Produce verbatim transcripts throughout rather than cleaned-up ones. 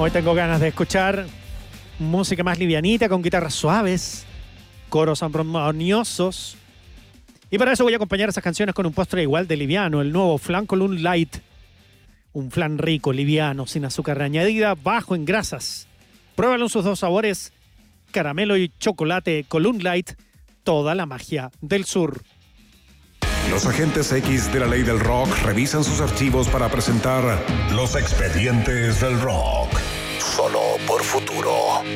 Hoy tengo ganas de escuchar música más livianita, con guitarras suaves, coros armoniosos. Y para eso voy a acompañar esas canciones con un postre igual de liviano, el nuevo flan Column Light. Un flan rico, liviano, sin azúcar añadida, bajo en grasas. Pruébalo en sus dos sabores, caramelo y chocolate Column Light, toda la magia del sur. Los agentes X de la ley del rock revisan sus archivos para presentar Los Expedientes del Rock, solo por Futuro.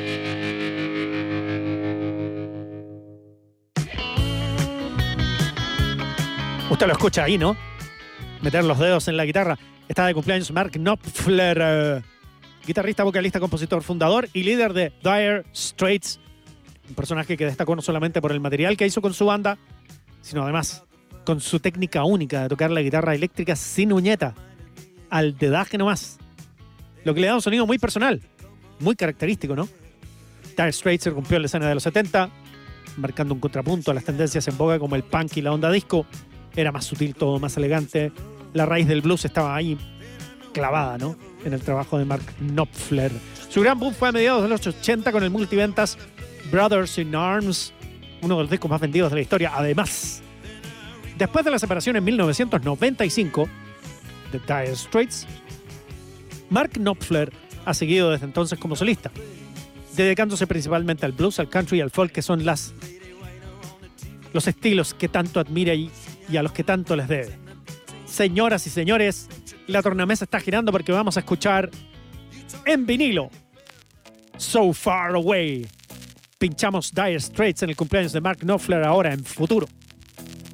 Usted lo escucha ahí, ¿no? Meter los dedos en la guitarra. Está de cumpleaños Mark Knopfler, eh, guitarrista, vocalista, compositor, fundador y líder de Dire Straits. Un personaje que destacó no solamente por el material que hizo con su banda, sino además con su técnica única de tocar la guitarra eléctrica sin uñeta, al dedaje nomás. Lo que le da un sonido muy personal, muy característico, ¿no? Dire Straits se rompió en la escena de los setenta, marcando un contrapunto a las tendencias en boga como el punk y la onda disco. Era más sutil todo, más elegante. La raíz del blues estaba ahí clavada, ¿no? En el trabajo de Mark Knopfler. Su gran boom fue a mediados de los ochenta con el multiventas Brothers in Arms, uno de los discos más vendidos de la historia. Además, después de la separación en mil novecientos noventa y cinco de Dire Straits, Mark Knopfler ha seguido desde entonces como solista, dedicándose principalmente al blues, al country y al folk, que son las, los estilos que tanto admira y, y a los que tanto les debe. Señoras y señores, la tornamesa está girando porque vamos a escuchar en vinilo So Far Away. Pinchamos Dire Straits en el cumpleaños de Mark Knopfler ahora en Futuro.